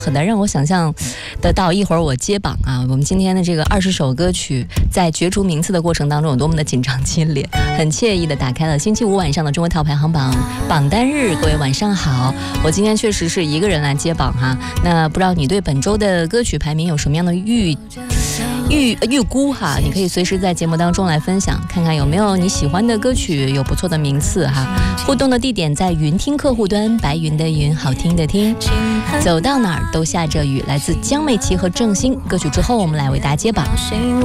很难让我想象得到一会儿我接榜啊，我们今天的这个20首歌曲在角逐名次的过程当中有多么的紧张激烈，很惬意的打开了星期五晚上的中国跳排行榜榜单日。各位晚上好，我今天确实是一个人来接榜哈。那不知道你对本周的歌曲排名有什么样的预估哈？你可以随时在节目当中来分享，看看有没有你喜欢的歌曲有不错的名次哈。互动的地点在云听客户端，白云的云，好听的听，走到哪儿都下着雨，来自江美琪和郑兴。歌曲之后我们来为大家接榜。